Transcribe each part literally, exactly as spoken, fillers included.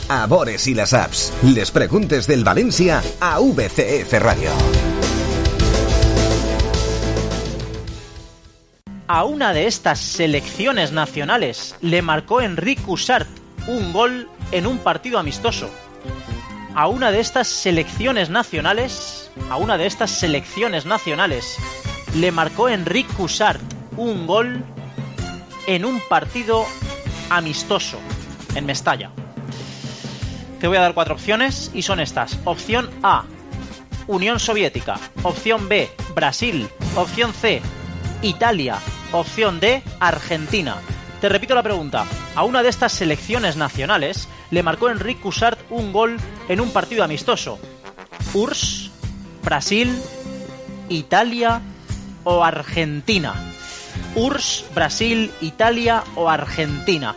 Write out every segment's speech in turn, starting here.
a Bores i les Apps. Les preguntes del València a V C F Radio. A una de estas selecciones nacionales le marcó Enric Cussart un gol en un partido amistoso. A una de estas selecciones nacionales, a una de estas selecciones nacionales le marcó Enric Cussart un gol en un partido amistoso en Mestalla. Te voy a dar cuatro opciones y son estas. Opción A, Unión Soviética. Opción B, Brasil. Opción C, Italia. Opción D, Argentina. Te repito la pregunta. A una de estas selecciones nacionales le marcó Enric Cussart un gol en un partido amistoso. U R S S, Brasil, Italia o Argentina. U R S S, Brasil, Italia o Argentina.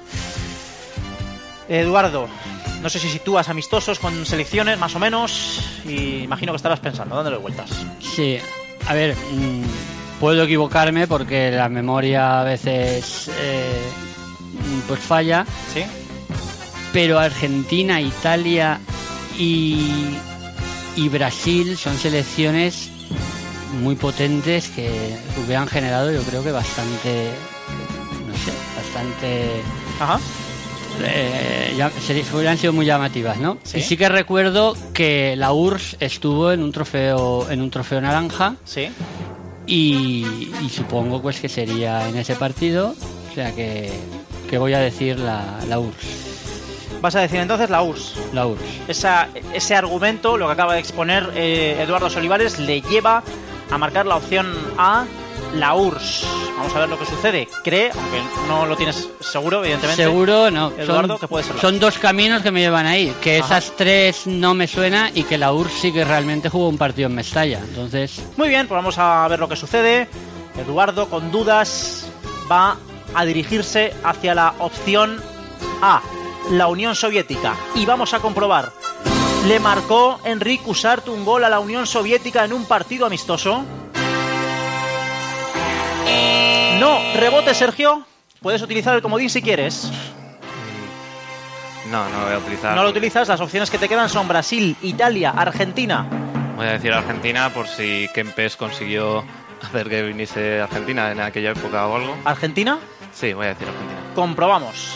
Eduardo, no sé si sitúas amistosos con selecciones, más o menos, y imagino que estarás pensando, dándole vueltas. Sí, a ver, mmm, puedo equivocarme porque la memoria a veces eh, pues falla. Sí. Pero Argentina, Italia y, y Brasil son selecciones muy potentes que hubieran generado, yo creo que bastante, no sé, bastante... Ajá. Eh, ya, se, hubieran sido muy llamativas, ¿no? ¿Sí? Y sí que recuerdo que la U R S S estuvo en un trofeo en un trofeo naranja. Sí. Y, y supongo pues que sería en ese partido, o sea que, que voy a decir la, la U R S S. Vas a decir entonces la U R S S. La U R S S. Esa, ese argumento, lo que acaba de exponer eh, Eduardo Solivares, le lleva a marcar la opción A, la U R S S. Vamos a ver lo que sucede. Cree, aunque no lo tienes seguro, evidentemente. Seguro, no. Eduardo, son, que puede ser. Son dos caminos que me llevan ahí. Que Ajá. Esas tres no me suena y que la U R S S sí que realmente jugó un partido en Mestalla. Entonces. Muy bien, pues vamos a ver lo que sucede. Eduardo, con dudas, va a dirigirse hacia la opción A, la Unión Soviética. Y vamos a comprobar. ¿Le marcó Enric Cussart un gol a la Unión Soviética en un partido amistoso? No, rebote, Sergio. Puedes utilizar el comodín si quieres. No, no lo voy a utilizar. No lo utilizas, las opciones que te quedan son Brasil, Italia, Argentina. Voy a decir Argentina por si Kempes consiguió hacer que viniese Argentina en aquella época o algo. ¿Argentina? Sí, voy a decir Argentina. Comprobamos.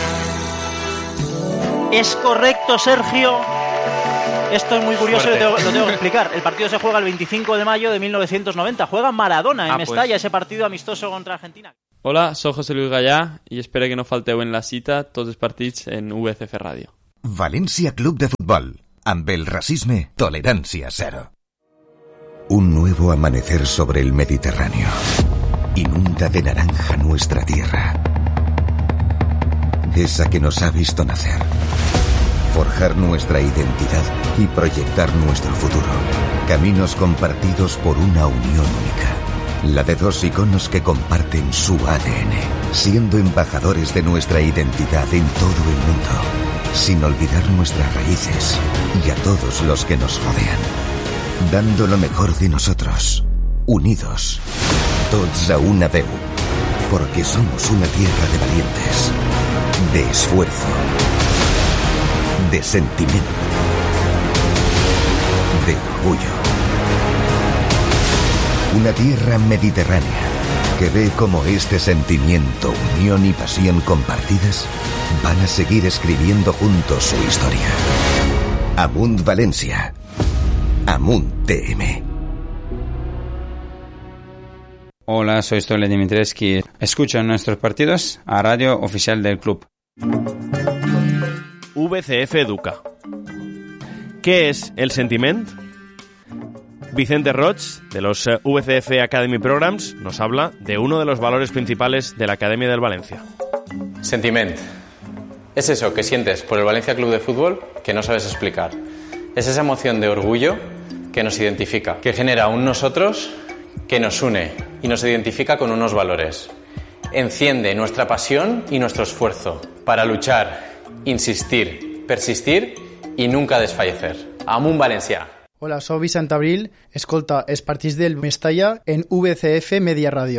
Es correcto, Sergio. Esto es muy curioso y lo tengo, lo tengo que explicar. El partido se juega el veinticinco de mayo de mil novecientos noventa. Juega Maradona en ah, Mestalla, pues. ese partido amistoso contra Argentina. Hola, soy José Luis Gallà i espero que no falteu en la cita tots els partits en V C F Ràdio. València Club de Futbol. Amb el racisme, tolerancia cero. Un nuevo amanecer sobre el Mediterráneo. Inunda de naranja nuestra tierra. Esa que nos ha visto nacer. Forjar nuestra identidad y proyectar nuestro futuro. Caminos compartidos por una unión única. La de dos iconos que comparten su A D N, siendo embajadores de nuestra identidad en todo el mundo, sin olvidar nuestras raíces y a todos los que nos rodean. Dando lo mejor de nosotros, unidos, tots a una veu, porque somos una tierra de valientes, de esfuerzo, de sentimiento, de orgullo. Una tierra mediterránea que ve cómo este sentimiento, unión y pasión compartidas van a seguir escribiendo juntos su historia. Amunt Valencia. Amunt T M. Hola, soy Stole Dimitrescu. Escuchan nuestros partidos a Radio Oficial del Club. V C F Educa. ¿Qué es el sentiment? Vicente Roig, de los V C F Academy Programs, nos habla de uno de los valores principales de la Academia del Valencia. Sentiment. Es eso que sientes por el Valencia Club de Fútbol que no sabes explicar. Es esa emoción de orgullo que nos identifica, que genera un nosotros que nos une y nos identifica con unos valores. Enciende nuestra pasión y nuestro esfuerzo para luchar, insistir, persistir i nunca desfallecer. Amunt València. Hola, soy Vicent Abril. Escolta els partits del Mestalla en V C F Media Radio.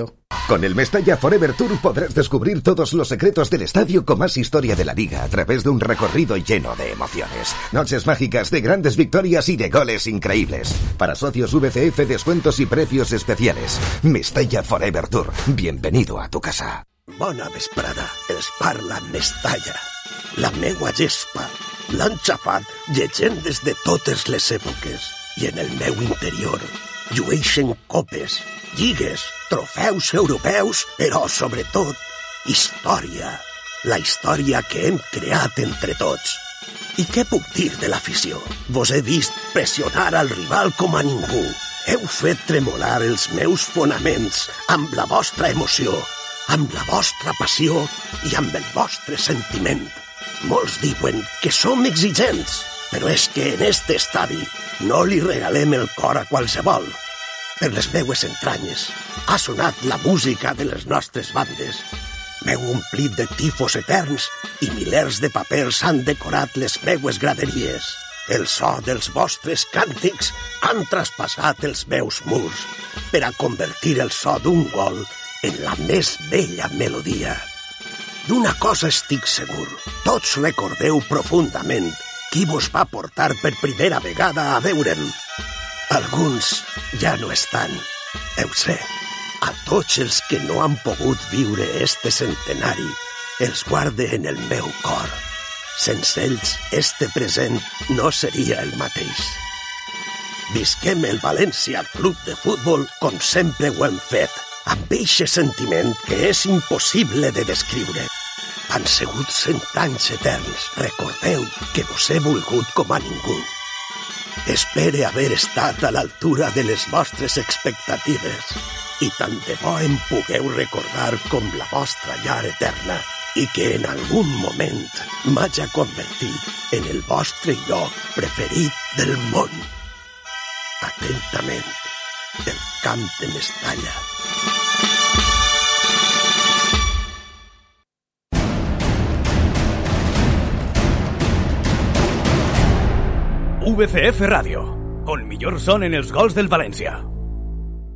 Con el Mestalla Forever Tour podrás descubrir todos los secretos del estadio con más historia de la liga a través de un recorrido lleno de emociones. Noches mágicas de grandes victorias y de goles increíbles. Para socios V C F, descuentos y precios especiales. Mestalla Forever Tour. Bienvenido a tu casa. Bona vesprada, els parla Mestalla. La meua gespa l'han xapat llegendes de totes les èpoques i en el meu interior llueixen copes, lligues, trofeus europeus, però sobretot història. La història que hem creat entre tots. I què puc dir de l'afició? Vos he vist pressionar al rival com a ningú. Heu fet tremolar els meus fonaments amb la vostra emoció, amb la vostra passió i amb el vostre sentiment. Molts diuen que som exigents, però és que en este estadi no li regalem el cor a qualsevol. Per les meues entranyes ha sonat la música de les nostres bandes. M'heu omplit de tifos eterns i milers de papers han decorat les meues graderies. El so dels vostres càntics han traspassat els meus murs per a convertir el so d'un gol en la més bella melodia. D'una cosa estic segur, tots recordeu profundament qui vos va portar per primera vegada a veure'm. Alguns ja no estan, ho sé. A tots els que no han pogut viure este centenari, els guarde en el meu cor. Sense ells, este present no seria el mateix. Visquem el València Club de Futbol com sempre ho hem fet, amb eixe sentiment que és impossible de descriure. Han sigut cent anys eterns. Recordeu que vos he volgut com a ningú. Espere haver estat a l'altura de les vostres expectatives i tant de bo em pugueu recordar com la vostra llar eterna i que en algun moment m'haja convertit en el vostre lloc preferit del món. Atentament, el Camp de Mestalla. V C F Ràdio, on millor sonen els gols del València.